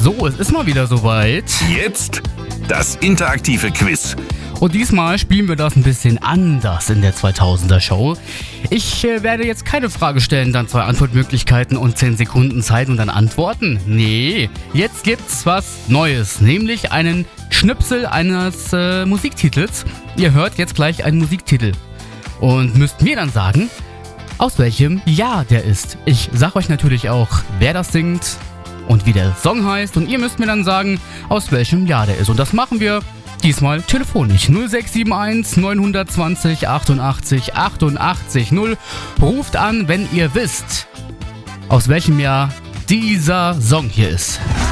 So, es ist mal wieder soweit. Jetzt das interaktive Quiz. Und diesmal spielen wir das ein bisschen anders in der 2000er Show. Ich werde jetzt keine Frage stellen, dann 2 Antwortmöglichkeiten und 10 Sekunden Zeit und dann antworten. Nee, jetzt gibt's was Neues, nämlich einen Schnipsel eines Musiktitels. Ihr hört jetzt gleich einen Musiktitel und müsst mir dann sagen, aus welchem Jahr der ist. Ich sag euch natürlich auch, wer das singt und wie der Song heißt, und ihr müsst mir dann sagen, aus welchem Jahr der ist. Und das machen wir diesmal telefonisch. 0671 920 88 88 0. Ruft an, wenn ihr wisst, aus welchem Jahr dieser Song hier ist.